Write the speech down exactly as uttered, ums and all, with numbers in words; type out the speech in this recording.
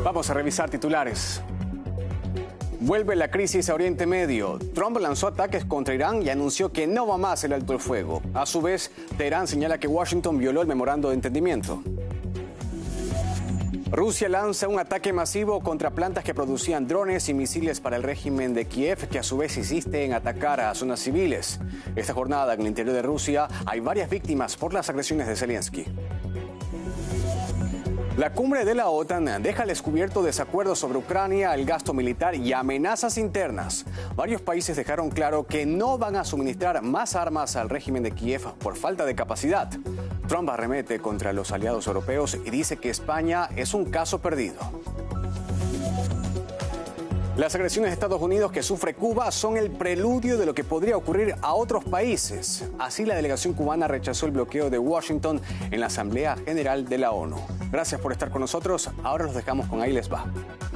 Vamos a revisar titulares. Vuelve la crisis a Oriente Medio. Trump lanzó ataques contra Irán y anunció que no va más el alto el fuego. A su vez, Teherán señala que Washington violó el memorando de entendimiento. Rusia lanza un ataque masivo contra plantas que producían drones y misiles para el régimen de Kiev, que a su vez insiste en atacar a zonas civiles. Esta jornada en el interior de Rusia hay varias víctimas por las agresiones de Zelensky. La cumbre de la OTAN deja al descubierto desacuerdos sobre Ucrania, el gasto militar y amenazas internas. Varios países dejaron claro que no van a suministrar más armas al régimen de Kiev por falta de capacidad. Trump arremete contra los aliados europeos y dice que España es un caso perdido. Las agresiones de Estados Unidos que sufre Cuba son el preludio de lo que podría ocurrir a otros países. Así, la delegación cubana rechazó el bloqueo de Washington en la Asamblea General de la ONU. Gracias por estar con nosotros. Ahora los dejamos con Ahí les va.